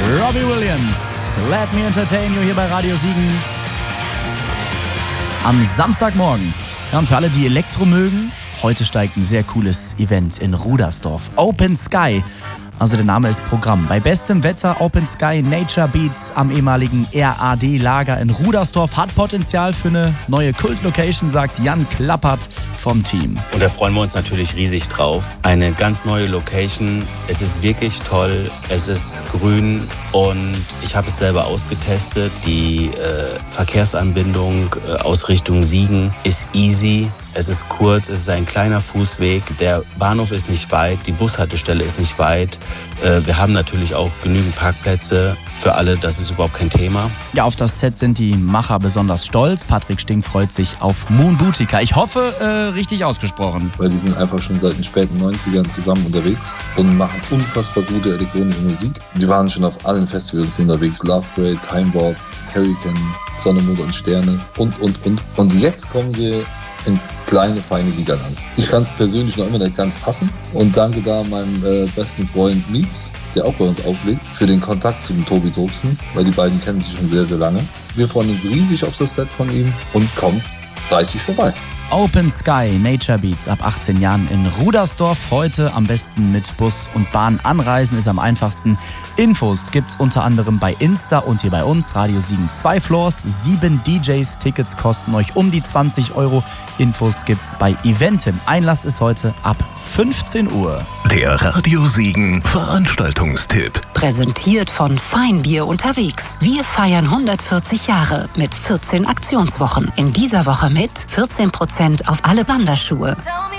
Robbie Williams, Let Me Entertain You hier bei Radio Siegen. Am Samstagmorgen. Ja, und für alle, die Elektro mögen, heute steigt ein sehr cooles Event in Rudersdorf. Open Sky. Also der Name ist Programm. Bei bestem Wetter Open Sky Nature Beats am ehemaligen RAD-Lager in Rudersdorf hat Potenzial für eine neue Kult-Location, sagt Jan Klappert vom Team. Und da freuen wir uns natürlich riesig drauf. Eine ganz neue Location. Es ist wirklich toll. Es ist grün und ich habe es selber ausgetestet. Die Verkehrsanbindung aus Richtung Siegen ist easy. Es ist kurz, es ist ein kleiner Fußweg. Der Bahnhof ist nicht weit, die Bushaltestelle ist nicht weit. Wir haben natürlich auch genügend Parkplätze für alle, das ist überhaupt kein Thema. Ja, auf das Set sind die Macher besonders stolz. Patrick Stink freut sich auf Moon Boutica. Ich hoffe, richtig ausgesprochen. Weil die sind einfach schon seit den späten 90ern zusammen unterwegs und machen unfassbar gute elektronische Musik. Die waren schon auf allen Festivals unterwegs. Love Parade, Time Warp, Hurricane, Sonne, Mond und Sterne und. Und jetzt kommen sie in kleine, feine Siegerland. Ich kann es persönlich noch immer nicht ganz passen und danke da meinem besten Freund Mietz, der auch bei uns auflegt, für den Kontakt zu dem Tobi Dobson, weil die beiden kennen sich schon sehr, sehr lange. Wir freuen uns riesig auf das Set von ihm und kommt reichlich vorbei. Open Sky Nature Beats ab 18 Jahren in Rudersdorf. Heute am besten mit Bus und Bahn anreisen, ist am einfachsten. Infos gibt's unter anderem bei Insta und hier bei uns. Radio Siegen 2 Floors, 7 DJs. Tickets kosten euch um die 20 €. Infos gibt's bei Eventim. Einlass ist heute ab 15 Uhr. Der Radio Siegen Veranstaltungstipp. Präsentiert von Feinbier unterwegs. Wir feiern 140 Jahre mit 14 Aktionswochen. In dieser Woche mit 14% auf alle Wanderschuhe.